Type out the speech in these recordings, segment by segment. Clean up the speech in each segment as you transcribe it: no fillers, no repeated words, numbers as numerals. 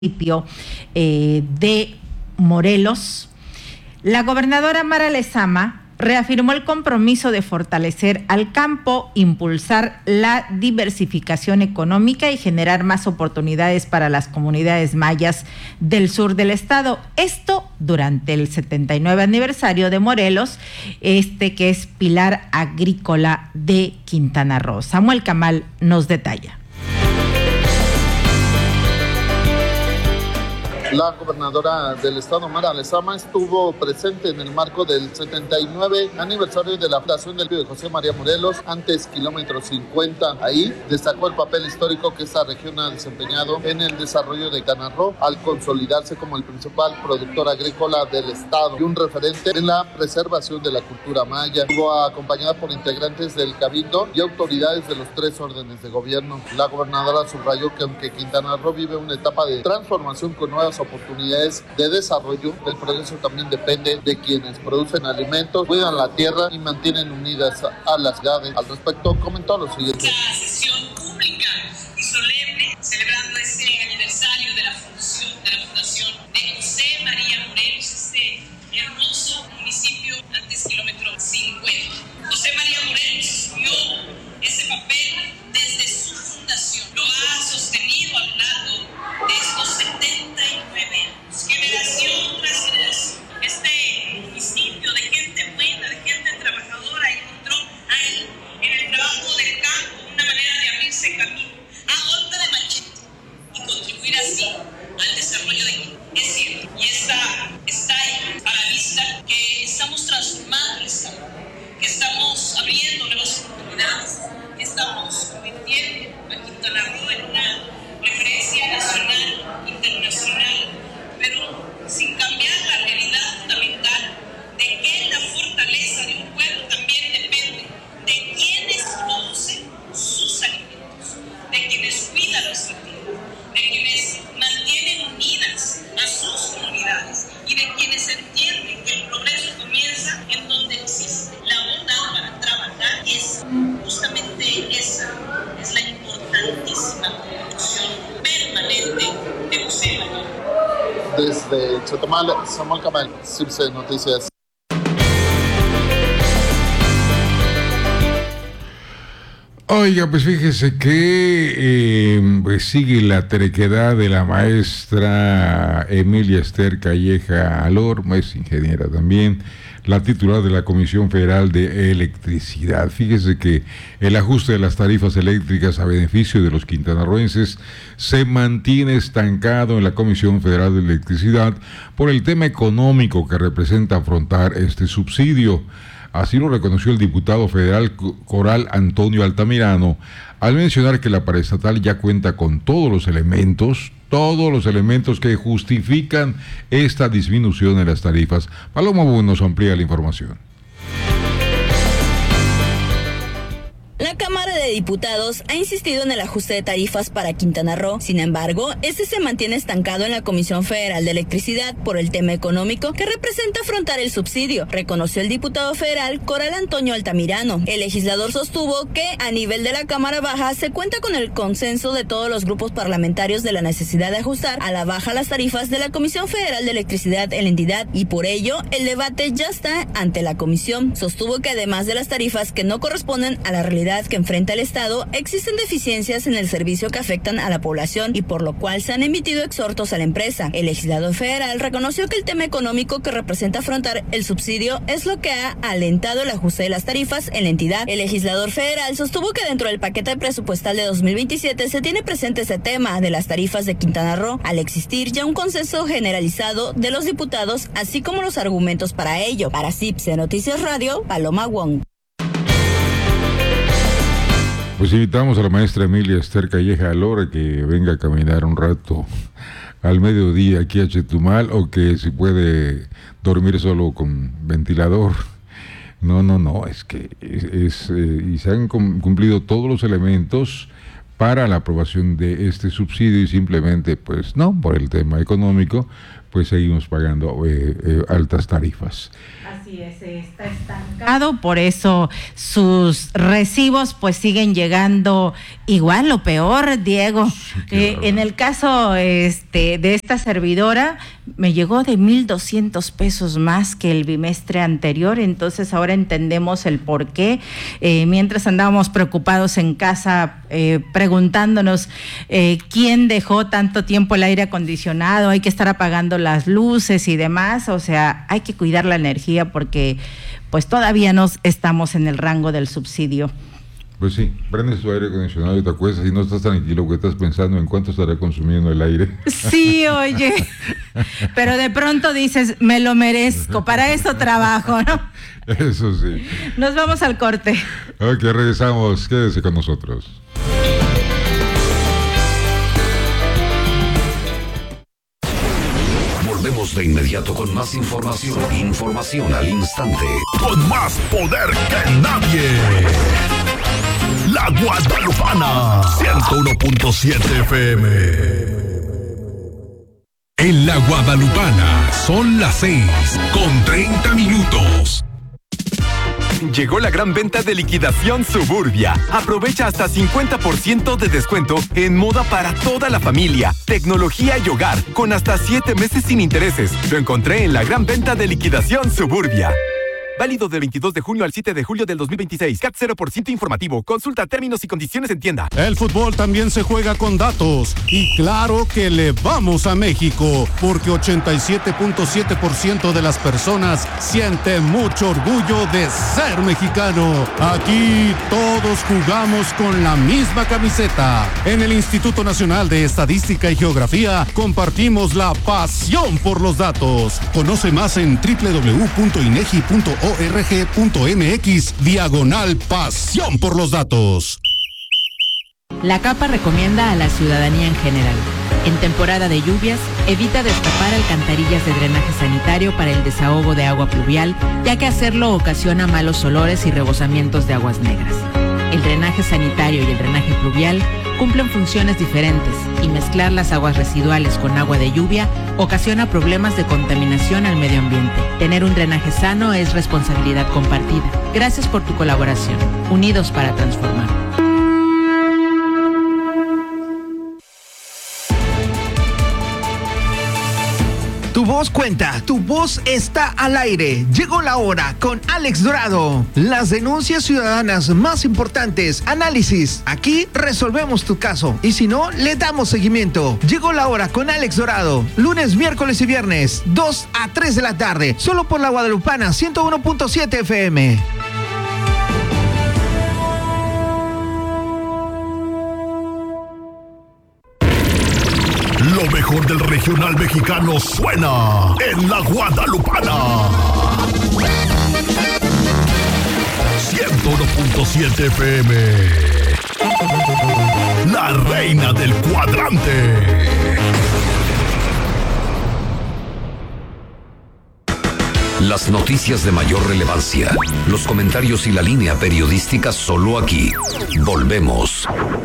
municipio de Morelos, la gobernadora Mara Lezama reafirmó el compromiso de fortalecer al campo, impulsar la diversificación económica y generar más oportunidades para las comunidades mayas del sur del estado. Esto durante el 79 aniversario de Morelos, que es pilar agrícola de Quintana Roo. Samuel Camal nos detalla. La gobernadora del estado, Mara Lezama, estuvo presente en el marco del 79 aniversario de la fundación del río de José María Morelos, antes kilómetro 50. Ahí destacó el papel histórico que esta región ha desempeñado en el desarrollo de Quintana Roo al consolidarse como el principal productor agrícola del estado y un referente en la preservación de la cultura maya. Estuvo acompañada por integrantes del Cabildo y autoridades de los 3 órdenes de gobierno. La gobernadora subrayó que aunque Quintana Roo vive una etapa de transformación con nuevas oportunidades de desarrollo, el progreso también depende de quienes producen alimentos, cuidan la tierra y mantienen unidas a las ciudades. Al respecto, comentó lo siguiente. Esta sesión pública y solemne, celebrando ese aniversario de la fundación de José María Morelos, este hermoso municipio antes kilómetro 50. José María Morelos vio ese papel desde su fundación, lo ha sostenido a lo largo de estos 79 años, generación tras generación. Este municipio de gente buena, de gente trabajadora, encontró ahí, en el trabajo del campo, una manera de abrirse camino a golpe de machete y contribuir así al desarrollo de Quintana. Es cierto, y está ahí a la vista que estamos transformando el estado, que estamos abriendo nuevas oportunidades, que estamos convirtiendo a Quintana Roo en una referencia nacional, internacional, pero sin cambiar la realidad fundamental de que la fortaleza de un pueblo también depende de quienes producen sus alimentos, de quienes cuidan nuestra tierra, de quienes mantienen unidas a sus comunidades y de quienes entienden que el progreso comienza en donde existe la bondad para trabajar. Es justamente esa, es la importantísima contribución permanente de José María. Desde Chetumal, Samuel Camal, CIRSE Noticias. Oiga, pues fíjese que pues sigue la terquedad de la maestra Emilia Esther Calleja Alor, es ingeniera también, la titular de la Comisión Federal de Electricidad. Fíjese que el ajuste de las tarifas eléctricas a beneficio de los quintanarroenses se mantiene estancado en la Comisión Federal de Electricidad por el tema económico que representa afrontar este subsidio. Así lo reconoció el diputado federal Coral Antonio Altamirano al mencionar que la paraestatal ya cuenta con todos los elementos que justifican esta disminución en las tarifas. Paloma Bú nos amplía la información. La Cámara de Diputados ha insistido en el ajuste de tarifas para Quintana Roo. Sin embargo, este se mantiene estancado en la Comisión Federal de Electricidad por el tema económico que representa afrontar el subsidio, reconoció el diputado federal Coral Antonio Altamirano. El legislador sostuvo que a nivel de la Cámara Baja se cuenta con el consenso de todos los grupos parlamentarios de la necesidad de ajustar a la baja las tarifas de la Comisión Federal de Electricidad en la entidad y por ello el debate ya está ante la comisión. Sostuvo que además de las tarifas que no corresponden a la realidad que enfrenta el Estado, existen deficiencias en el servicio que afectan a la población y por lo cual se han emitido exhortos a la empresa. El legislador federal reconoció que el tema económico que representa afrontar el subsidio es lo que ha alentado el ajuste de las tarifas en la entidad. El legislador federal sostuvo que dentro del paquete presupuestal de 2027 se tiene presente ese tema de las tarifas de Quintana Roo, al existir ya un consenso generalizado de los diputados, así como los argumentos para ello. Para CIRSE Noticias Radio, Paloma Wong. Pues invitamos a la maestra Emilia Esther Calleja Alor que venga a caminar un rato al mediodía aquí a Chetumal, o que si puede dormir solo con ventilador. No, es que y se han cumplido todos los elementos para la aprobación de este subsidio y simplemente pues no, por el tema económico, pues seguimos pagando altas tarifas. Así es, está estancado, por eso sus recibos pues siguen llegando igual o peor, Diego. Sí, en el caso de esta servidora, me llegó de 1,200 pesos más que el bimestre anterior, entonces ahora entendemos el por qué. Mientras andábamos preocupados en casa preguntándonos quién dejó tanto tiempo el aire acondicionado, hay que estar apagando las luces y demás, o sea, hay que cuidar la energía porque pues todavía no estamos en el rango del subsidio. Pues sí, prendes tu aire acondicionado y te acuestas y no estás tranquilo porque estás pensando en cuánto estará consumiendo el aire. Sí, oye, pero de pronto dices, me lo merezco, para eso trabajo, ¿no? Eso sí. Nos vamos al corte. Ok, regresamos, quédese con nosotros. Volvemos de inmediato con más información. Información al instante. Con más poder que nadie. La Guadalupana 101.7 FM. En La Guadalupana son las 6:30. Llegó la gran venta de liquidación Suburbia. Aprovecha hasta 50% de descuento en moda para toda la familia, tecnología y hogar, con hasta 7 meses sin intereses. Lo encontré en la gran venta de liquidación Suburbia. Válido del 22 de junio al 7 de julio del 2026. CAT 0% informativo. Consulta términos y condiciones en tienda. El fútbol también se juega con datos. Y claro que le vamos a México, porque 87.7% de las personas siente mucho orgullo de ser mexicano. Aquí todos jugamos con la misma camiseta. En el Instituto Nacional de Estadística y Geografía compartimos la pasión por los datos. Conoce más en www.inegi.org.mx/pasión por los datos. La CAPA recomienda a la ciudadanía en general: en temporada de lluvias, evita destapar alcantarillas de drenaje sanitario para el desahogo de agua pluvial, ya que hacerlo ocasiona malos olores y rebosamientos de aguas negras. El drenaje sanitario y el drenaje pluvial cumplen funciones diferentes y mezclar las aguas residuales con agua de lluvia ocasiona problemas de contaminación al medio ambiente. Tener un drenaje sano es responsabilidad compartida. Gracias por tu colaboración. Unidos para transformar. Tu voz cuenta, tu voz está al aire. Llegó la hora con Alex Dorado. Las denuncias ciudadanas más importantes, análisis. Aquí resolvemos tu caso y si no, le damos seguimiento. Llegó la hora con Alex Dorado. Lunes, miércoles y viernes, 2 a 3 de la tarde. Solo por La Guadalupana 101.7 FM. Lo mejor del regional mexicano suena en La Guadalupana 101.7 FM. La reina del cuadrante. Las noticias de mayor relevancia, los comentarios y la línea periodística solo aquí. Volvemos.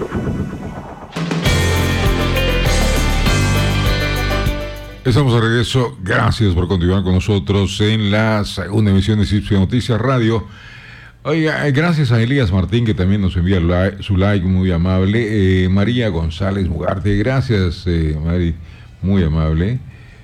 Estamos de regreso. Gracias por continuar con nosotros en la segunda emisión de Cipse Noticias Radio. Oiga, gracias a Elías Martín, que también nos envía su like, muy amable. María González Mugarte, gracias, Mari, muy amable.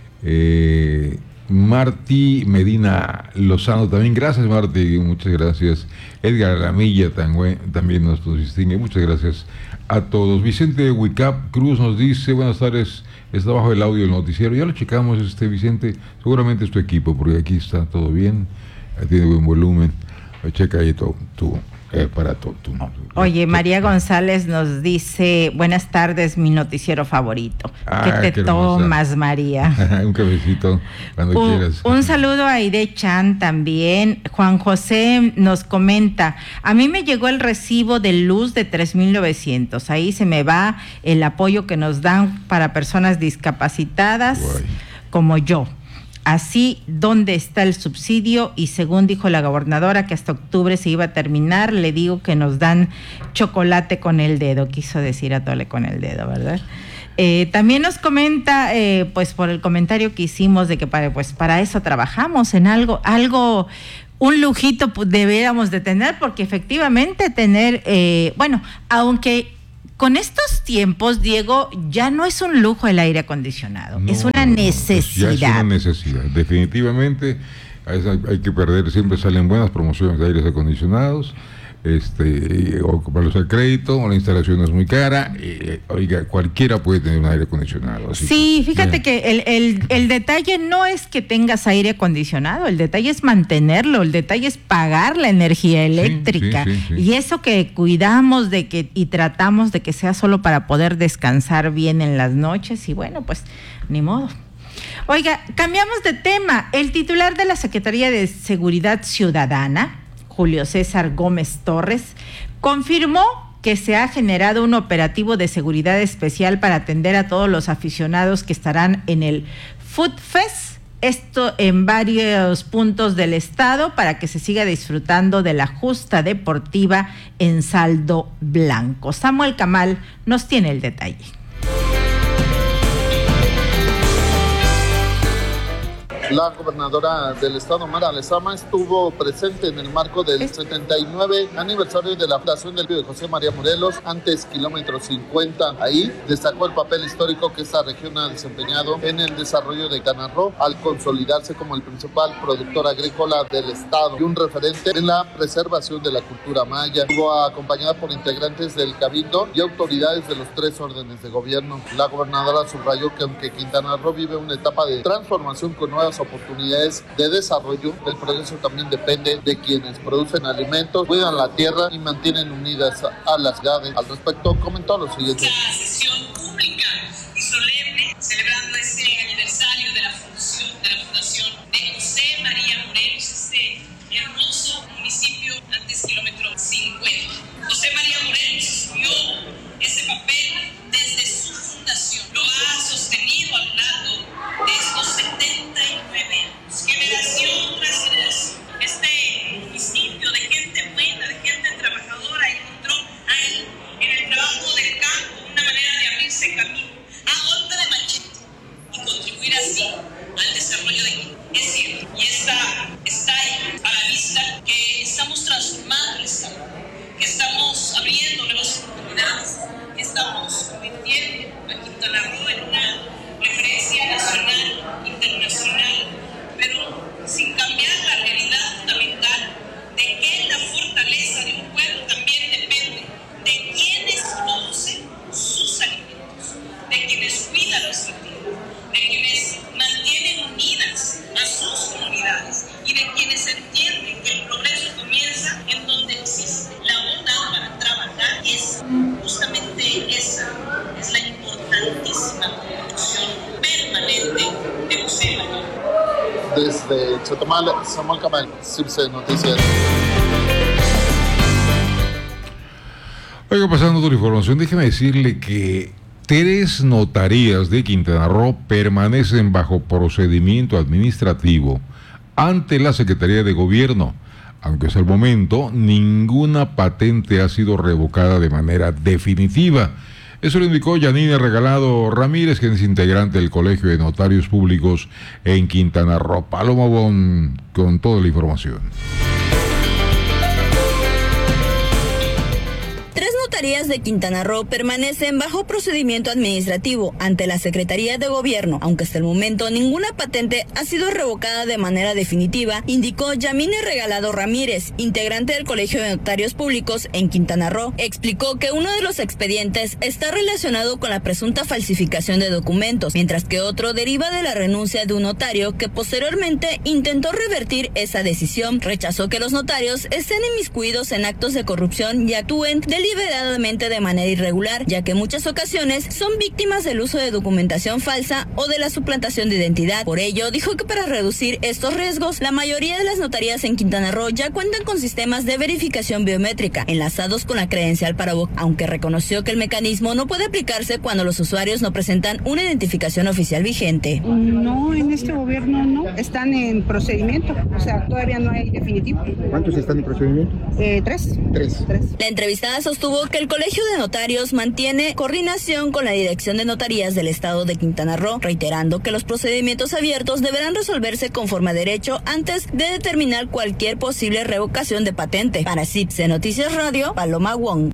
Martí Medina Lozano, también gracias, Martí, muchas gracias. Edgar Lamilla también nos distingue, muchas gracias a todos. Vicente Wicap Cruz nos dice, buenas tardes, está bajo el audio del noticiero. Ya lo checamos, Vicente, seguramente es tu equipo, porque aquí está todo bien, tiene buen volumen. Checa ahí tu aparato. Oye, María González nos dice, buenas tardes, mi noticiero favorito. ¿Qué te tomas, María? Un cafecito, cuando quieras. Un saludo a Aide Chan también. Juan José nos comenta, a mí me llegó el recibo de luz de 3,900. Ahí se me va el apoyo que nos dan para personas discapacitadas como yo. Así, ¿dónde está el subsidio? Y según dijo la gobernadora que hasta octubre se iba a terminar, le digo que nos dan chocolate con el dedo. Quiso decir atole con el dedo, ¿verdad? También nos comenta, pues por el comentario que hicimos de que para eso trabajamos, en algo un lujito deberíamos de tener, porque efectivamente tener, aunque con estos tiempos, Diego, ya no es un lujo el aire acondicionado, es una necesidad. Ya es una necesidad, definitivamente. Hay que perder, siempre salen buenas promociones de aires acondicionados, o comprarlos al crédito, o la instalación es muy cara, oiga, cualquiera puede tener un aire acondicionado. Sí, fíjate que el detalle no es que tengas aire acondicionado, el detalle es mantenerlo, el detalle es pagar la energía eléctrica, sí. Y eso que cuidamos y tratamos de que sea solo para poder descansar bien en las noches, y bueno, pues ni modo. Oiga, cambiamos de tema. El titular de la Secretaría de Seguridad Ciudadana, Julio César Gómez Torres, confirmó que se ha generado un operativo de seguridad especial para atender a todos los aficionados que estarán en el Food Fest, esto en varios puntos del estado, para que se siga disfrutando de la justa deportiva en saldo blanco. Samuel Camal nos tiene el detalle. La gobernadora del estado, Mara Lezama, estuvo presente en el marco del 79 aniversario de la fundación del Pío de José María Morelos, antes kilómetro 50. Ahí destacó el papel histórico que esta región ha desempeñado en el desarrollo de Quintana Roo, al consolidarse como el principal productor agrícola del estado y un referente en la preservación de la cultura maya. Estuvo acompañada por integrantes del Cabildo y autoridades de los 3 órdenes de gobierno. La gobernadora subrayó que aunque Quintana Roo vive una etapa de transformación con nuevas oportunidades de desarrollo, el progreso también depende de quienes producen alimentos, cuidan la tierra y mantienen unidas a las ciudades. Al respecto, comentó lo siguiente. Esta sesión pública y solemne, celebrando ese aniversario de la fundación de José María Morelos, este hermoso municipio antes kilómetro 50. José María Morelos asumió ese papel desde su fundación. Lo ha sostenido a lo largo de estos 79 años, generación tras generación. Este municipio de gente buena, de gente trabajadora, encontró ahí, en el trabajo del campo, una manera de abrirse camino a golpe de machete y contribuir así al desarrollo de Quintana. Es cierto, y está ahí a la vista que estamos transformando el estado, que estamos abriendo nuevas oportunidades, que estamos convirtiendo a Quintana Roo en una referencia nacional, internacional, pero sin cambiar la realidad fundamental de que la fortaleza de un pueblo también depende de quienes producen sus alimentos, de quienes cuidan nuestra tierra, de quienes mantienen unidas a sus comunidades y de quienes entienden que el progreso comienza en donde existe la bondad para trabajar. Es justamente esa, es la importantísima contribución permanente de José María. Desde Chetumal, Samuel Camal, CIPSE Noticias. Oiga, pasando a otra información, déjeme decirle que 3 notarías de Quintana Roo permanecen bajo procedimiento administrativo ante la Secretaría de Gobierno, aunque hasta el momento ninguna patente ha sido revocada de manera definitiva. Eso lo indicó Yanine Regalado Ramírez, quien es integrante del Colegio de Notarios Públicos en Quintana Roo. Paloma Bon con toda la información. Notarías de Quintana Roo permanecen bajo procedimiento administrativo ante la Secretaría de Gobierno, aunque hasta el momento ninguna patente ha sido revocada de manera definitiva, indicó Yamine Regalado Ramírez, integrante del Colegio de Notarios Públicos en Quintana Roo. Explicó que uno de los expedientes está relacionado con la presunta falsificación de documentos, mientras que otro deriva de la renuncia de un notario que posteriormente intentó revertir esa decisión. Rechazó que los notarios estén inmiscuidos en actos de corrupción y actúen deliberadamente de manera irregular, ya que en muchas ocasiones son víctimas del uso de documentación falsa o de la suplantación de identidad. Por ello, dijo que para reducir estos riesgos, la mayoría de las notarías en Quintana Roo ya cuentan con sistemas de verificación biométrica enlazados con la credencial para votar, aunque reconoció que el mecanismo no puede aplicarse cuando los usuarios no presentan una identificación oficial vigente. No, en este gobierno no, están en procedimiento, o sea, todavía no hay definitivo. ¿Cuántos están en procedimiento? 3. La entrevistada sostuvo que El Colegio de Notarios mantiene coordinación con la Dirección de Notarías del Estado de Quintana Roo, reiterando que los procedimientos abiertos deberán resolverse conforme a derecho antes de determinar cualquier posible revocación de patente. Para CIPSE Noticias Radio, Paloma Wong.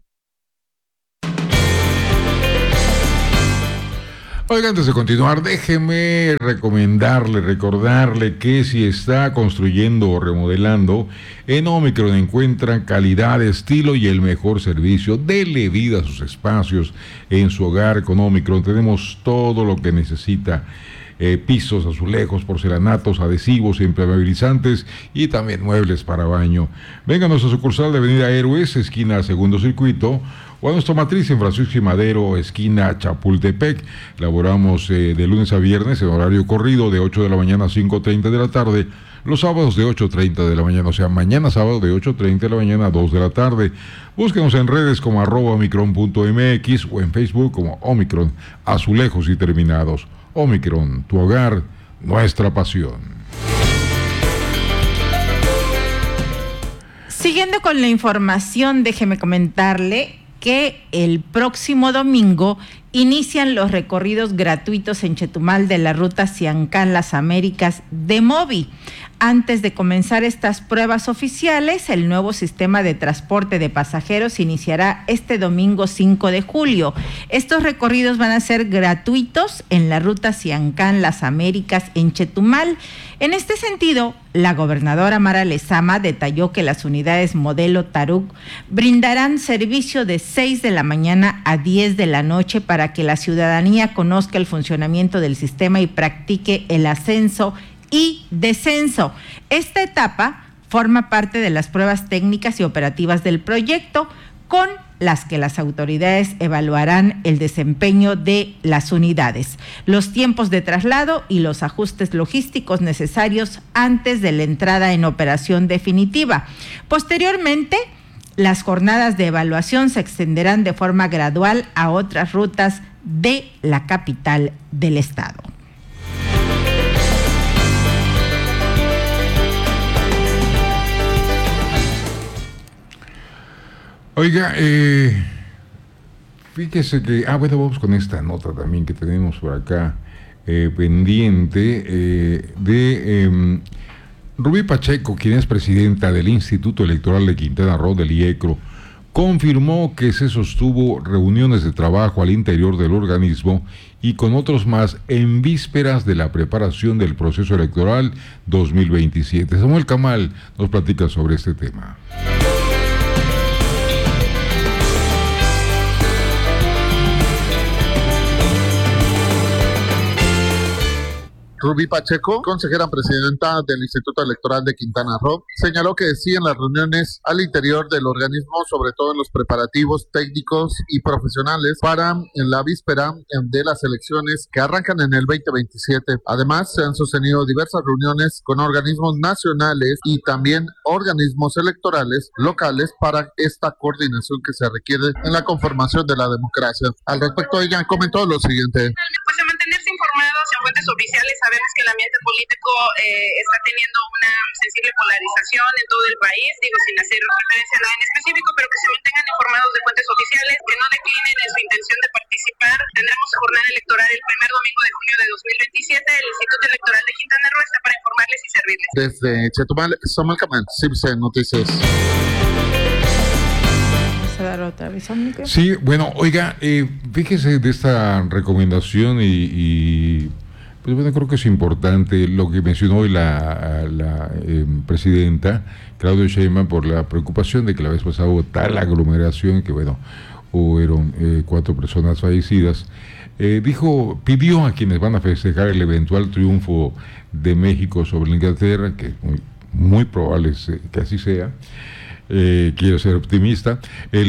Oiga, antes de continuar, déjeme recordarle que si está construyendo o remodelando, en Omicron encuentra calidad, estilo y el mejor servicio. Dele vida a sus espacios en su hogar. Con Omicron tenemos todo lo que necesita. Pisos, azulejos, porcelanatos, adhesivos, impermeabilizantes y también muebles para baño. Venga a nuestra sucursal de Avenida Héroes, esquina Segundo Circuito, o a nuestra matriz en Francisco y Madero, esquina Chapultepec. Laboramos de lunes a viernes en horario corrido de 8 de la mañana a 5:30 de la tarde, los sábados de 8:30 de la mañana, o sea, mañana sábado de 8:30 de la mañana a 2 de la tarde. Búsquenos en redes como @omicron.mx o en Facebook como Omicron, azulejos y terminados. Omicron, tu hogar, nuestra pasión. Siguiendo con la información, déjeme comentarle que el próximo domingo inician los recorridos gratuitos en Chetumal de la ruta Siancán Las Américas de Movi. Antes de comenzar estas pruebas oficiales, el nuevo sistema de transporte de pasajeros iniciará este domingo 5 de julio. Estos recorridos van a ser gratuitos en la ruta Siancán Las Américas en Chetumal. En este sentido, la gobernadora Mara Lezama detalló que las unidades modelo Taruc brindarán servicio de 6 de la mañana a 10 de la noche para que la ciudadanía conozca el funcionamiento del sistema y practique el ascenso y descenso. Esta etapa forma parte de las pruebas técnicas y operativas del proyecto, con las que las autoridades evaluarán el desempeño de las unidades, los tiempos de traslado y los ajustes logísticos necesarios antes de la entrada en operación definitiva. Posteriormente, las jornadas de evaluación se extenderán de forma gradual a otras rutas de la capital del estado. Oiga, fíjese que, vamos con esta nota también que tenemos por acá pendiente de Rubí Pacheco, quien es presidenta del Instituto Electoral de Quintana Roo, del IECRO, confirmó que se sostuvo reuniones de trabajo al interior del organismo y con otros más en vísperas de la preparación del proceso electoral 2027. Samuel Camal nos platica sobre este tema. Rubí Pacheco, consejera presidenta del Instituto Electoral de Quintana Roo, señaló que sí en las reuniones al interior del organismo, sobre todo en los preparativos técnicos y profesionales para en la víspera de las elecciones que arrancan en el 2027. Además, se han sostenido diversas reuniones con organismos nacionales y también organismos electorales locales para esta coordinación que se requiere en la conformación de la democracia. Al respecto, ella comentó lo siguiente. Pues a mantenerse informados en fuentes oficiales. Sabemos que el ambiente político está teniendo una sensible polarización en todo el país, sin hacer referencia a nada en específico, pero que se mantengan informados de fuentes oficiales, que no declinen en su intención de participar. Tendremos jornada electoral el primer domingo de junio de 2027. El Instituto Electoral de Quintana Roo está para informarles y servirles. Desde Chetumal, Samuel Camal, CIPSE Noticias. Sí, bueno, oiga, fíjese de esta recomendación y pues bueno, creo que es importante lo que mencionó hoy la presidenta Claudia Sheinbaum por la preocupación de que la vez pasada hubo tal aglomeración que bueno, hubieron 4 personas fallecidas. Pidió a quienes van a festejar el eventual triunfo de México sobre Inglaterra, que es muy probable que así sea, quiero ser optimista,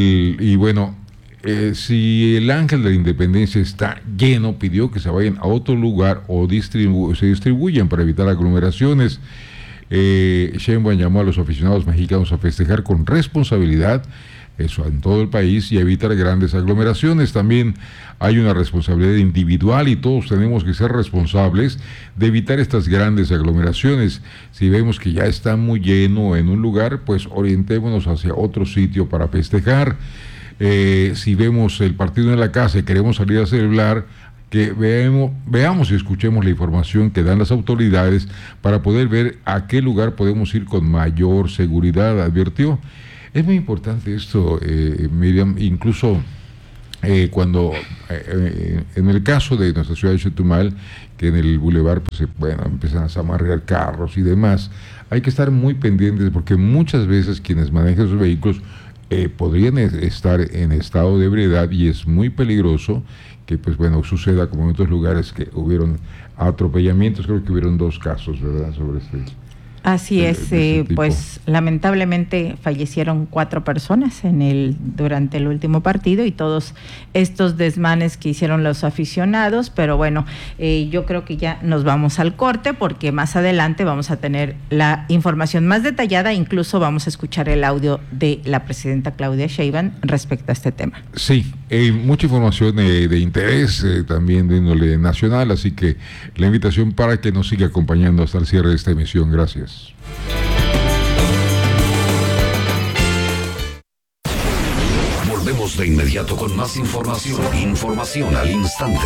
si el Ángel de la Independencia está lleno, pidió que se vayan a otro lugar o se distribuyan para evitar aglomeraciones. Sheinbaum llamó a los aficionados mexicanos a festejar con responsabilidad, eso en todo el país, y a evitar grandes aglomeraciones. También hay una responsabilidad individual y todos tenemos que ser responsables de evitar estas grandes aglomeraciones. Si vemos que ya está muy lleno en un lugar, pues orientémonos hacia otro sitio para festejar. si vemos el partido en la casa y queremos salir a celebrar, que veamos y escuchemos la información que dan las autoridades para poder ver a qué lugar podemos ir con mayor seguridad, advirtió. Es muy importante esto, Miriam, incluso cuando en el caso de nuestra ciudad de Chetumal, que en el bulevar pues empiezan a zamarrear carros y demás, hay que estar muy pendientes porque muchas veces quienes manejan esos vehículos podrían estar en estado de ebriedad y es muy peligroso que pues suceda como en otros lugares que hubieron atropellamientos. Creo que hubieron 2 casos, ¿verdad?, sobre este. Así es, pues lamentablemente fallecieron 4 personas durante el último partido y todos estos desmanes que hicieron los aficionados, pero bueno, yo creo que ya nos vamos al corte porque más adelante vamos a tener la información más detallada, incluso vamos a escuchar el audio de la presidenta Claudia Sheinbaum respecto a este tema. Sí, mucha información de interés también de índole nacional, así que la invitación para que nos siga acompañando hasta el cierre de esta emisión. Gracias. Volvemos de inmediato con más información. Información al instante.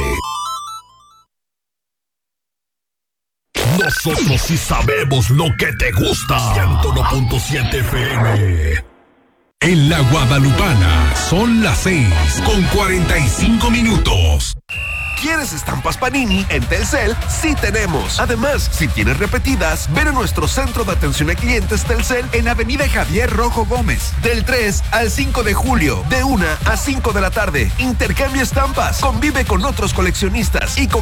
Nosotros sí sabemos lo que te gusta. 101.7 FM. En la Guadalupana son las 6:45. ¿Quieres estampas Panini? En Telcel sí tenemos. Además, si tienes repetidas, ven a nuestro centro de atención a clientes Telcel en Avenida Javier Rojo Gómez, del 3 al 5 de julio, de 1 a 5 de la tarde. Intercambia estampas, convive con otros coleccionistas y con